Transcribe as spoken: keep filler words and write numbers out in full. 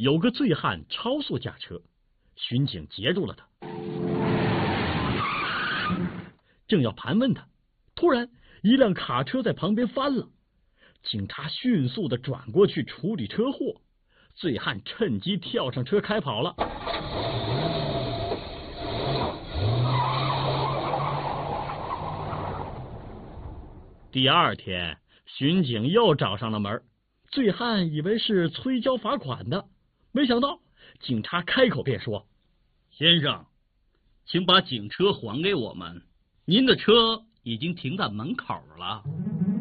有个醉汉超速驾车，巡警截住了他，正要盘问他，突然一辆卡车在旁边翻了，警察迅速的转过去处理车祸，醉汉趁机跳上车开跑了。第二天，巡警又找上了门，醉汉以为是催交罚款的，没想到警察开口便说：“ 先生，请把警车还给我们，您的车已经停在门口了。”